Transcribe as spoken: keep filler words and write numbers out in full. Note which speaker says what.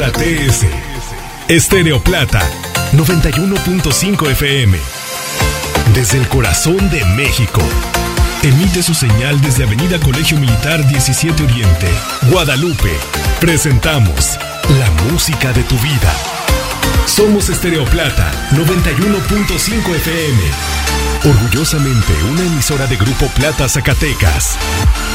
Speaker 1: J T S. Estéreo Plata, noventa y uno punto cinco F M. Desde el corazón de México. Emite su señal desde Avenida Colegio Militar diecisiete Oriente, Guadalupe. Presentamos la música de tu vida. Somos Estéreo Plata, noventa y uno punto cinco F M. Orgullosamente una emisora de Grupo Plata Zacatecas.